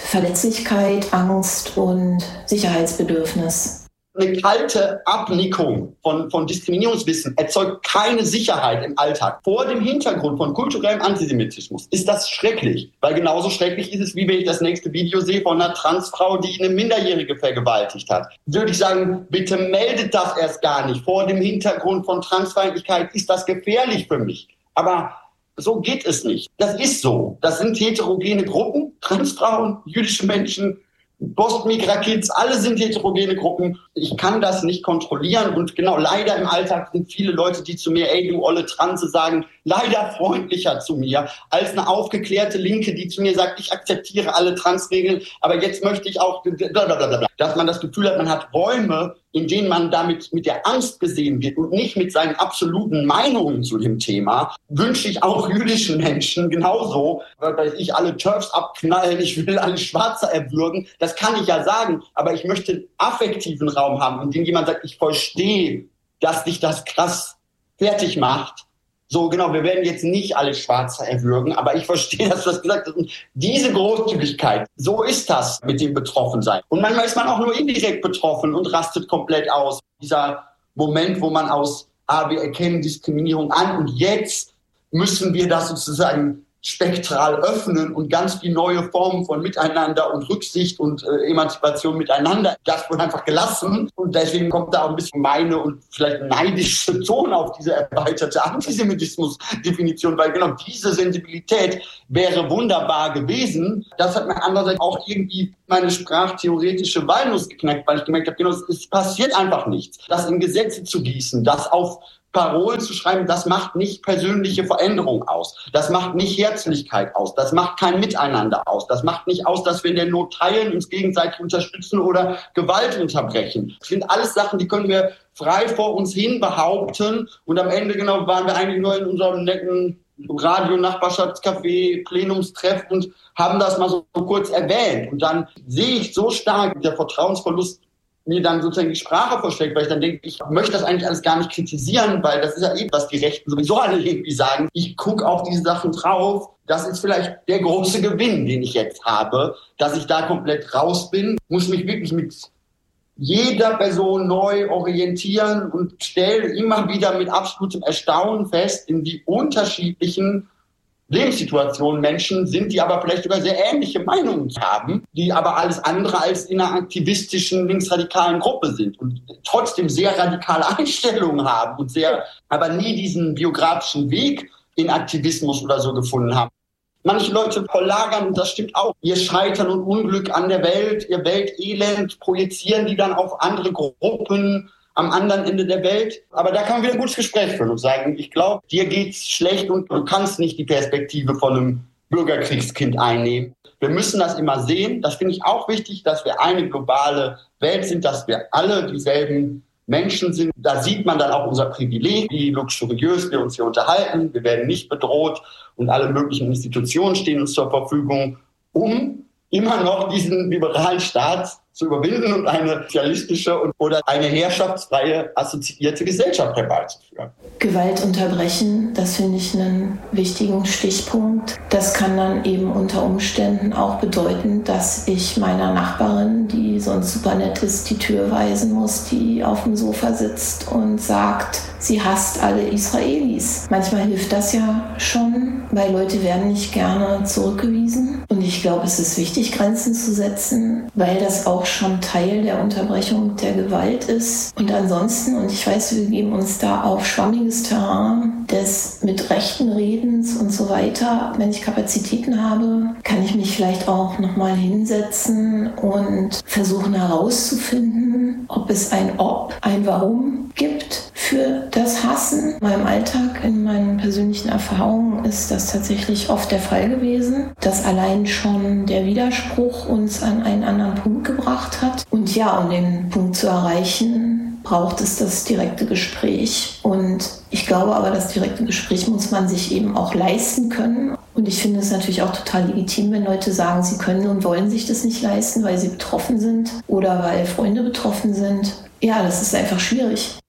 Verletzlichkeit, Angst und Sicherheitsbedürfnis. Eine kalte Abnickung von Diskriminierungswissen erzeugt keine Sicherheit im Alltag. Vor dem Hintergrund von kulturellem Antisemitismus ist das schrecklich. Weil genauso schrecklich ist es, wie wenn ich das nächste Video sehe von einer Transfrau, die eine Minderjährige vergewaltigt hat. Würde ich sagen, bitte meldet das erst gar nicht. Vor dem Hintergrund von Transfeindlichkeit ist das gefährlich für mich. Aber so geht es nicht. Das ist so. Das sind heterogene Gruppen, Transfrauen, jüdische Menschen, Postmigra-Kids, alle sind heterogene Gruppen. Ich kann das nicht kontrollieren und genau, leider im Alltag sind viele Leute, die zu mir, ey, du olle Transe, sagen, leider freundlicher zu mir als eine aufgeklärte Linke, die zu mir sagt, ich akzeptiere alle Transregeln, aber jetzt möchte ich auch, dass man das Gefühl hat, man hat Räume, in denen man damit mit der Angst gesehen wird und nicht mit seinen absoluten Meinungen zu dem Thema, wünsche ich auch jüdischen Menschen genauso, weil ich alle TERFs abknallen, ich will alle Schwarze erwürgen, das kann ich ja sagen, aber ich möchte affektiven Raum haben, in dem jemand sagt, ich verstehe, dass dich das krass fertig macht. So, genau, wir werden jetzt nicht alle Schwarze erwürgen, aber ich verstehe, dass du das gesagt hast. Und diese Großzügigkeit, so ist das mit dem Betroffensein. Und manchmal ist man auch nur indirekt betroffen und rastet komplett aus. Dieser Moment, wo man wir erkennen Diskriminierung an und jetzt müssen wir das sozusagen spektral öffnen und ganz viele neue Formen von Miteinander und Rücksicht und Emanzipation miteinander. Das wird einfach gelassen und deswegen kommt da auch ein bisschen meine und vielleicht neidische Ton auf diese erweiterte Antisemitismus-Definition, weil genau diese Sensibilität wäre wunderbar gewesen. Das hat mir andererseits auch irgendwie meine sprachtheoretische Walnuss geknackt, weil ich gemerkt habe, genau, es passiert einfach nichts. Das in Gesetze zu gießen, das auf Parolen zu schreiben, das macht nicht persönliche Veränderung aus. Das macht nicht Herzlichkeit aus. Das macht kein Miteinander aus. Das macht nicht aus, dass wir in der Not teilen, uns gegenseitig unterstützen oder Gewalt unterbrechen. Das sind alles Sachen, die können wir frei vor uns hin behaupten. Und am Ende genau waren wir eigentlich nur in unserem netten Radio, Nachbarschaftscafé, Plenumstreff und haben das mal so kurz erwähnt. Und dann sehe ich so stark der Vertrauensverlust mir dann sozusagen die Sprache vorschlägt, weil ich dann denke, ich möchte das eigentlich alles gar nicht kritisieren, weil das ist ja eben, was die Rechten sowieso alle irgendwie sagen. Ich gucke auf diese Sachen drauf. Das ist vielleicht der große Gewinn, den ich jetzt habe, dass ich da komplett raus bin, muss mich wirklich mit jeder Person neu orientieren und stelle immer wieder mit absolutem Erstaunen fest, in wie unterschiedlichen Lebenssituationen Menschen sind, die aber vielleicht sogar sehr ähnliche Meinungen haben, die aber alles andere als in einer aktivistischen, linksradikalen Gruppe sind und trotzdem sehr radikale Einstellungen haben und aber nie diesen biografischen Weg in Aktivismus oder so gefunden haben. Manche Leute verlagern, und das stimmt auch, ihr Scheitern und Unglück an der Welt, ihr Weltelend, projizieren die dann auf andere Gruppen am anderen Ende der Welt. Aber da kann man wieder ein gutes Gespräch führen und sagen, ich glaube, dir geht's schlecht und du kannst nicht die Perspektive von einem Bürgerkriegskind einnehmen. Wir müssen das immer sehen. Das finde ich auch wichtig, dass wir eine globale Welt sind, dass wir alle dieselben Menschen sind. Da sieht man dann auch unser Privileg, wie luxuriös wir uns hier unterhalten. Wir werden nicht bedroht und alle möglichen Institutionen stehen uns zur Verfügung, um immer noch diesen liberalen Staat zu überwinden und eine sozialistische oder eine herrschaftsfreie assoziierte Gesellschaft herbeizuführen. Gewalt unterbrechen, das finde ich einen wichtigen Stichpunkt. Das kann dann eben unter Umständen auch bedeuten, dass ich meiner Nachbarin, die sonst super nett ist, die Tür weisen muss, die auf dem Sofa sitzt und sagt, sie hasst alle Israelis. Manchmal hilft das ja schon, weil Leute werden nicht gerne zurückgewiesen. Und ich glaube, es ist wichtig, Grenzen zu setzen, weil das auch schon Teil der Unterbrechung der Gewalt ist. Und ansonsten, und ich weiß, wir geben uns da auf schwammiges Terrain des mit rechten Redens und so weiter. Wenn ich Kapazitäten habe, kann ich mich vielleicht auch nochmal hinsetzen und versuchen herauszufinden, ob es ein Warum gibt für das Hassen. In meinem Alltag, in meinen persönlichen Erfahrungen ist das tatsächlich oft der Fall gewesen, dass allein schon der Widerspruch uns an einen anderen Punkt gebracht hat. Und ja, um den Punkt zu erreichen, braucht es das direkte Gespräch. Und ich glaube aber, das direkte Gespräch muss man sich eben auch leisten können. Und ich finde es natürlich auch total legitim, wenn Leute sagen, sie können und wollen sich das nicht leisten, weil sie betroffen sind oder weil Freunde betroffen sind. Ja, das ist einfach schwierig.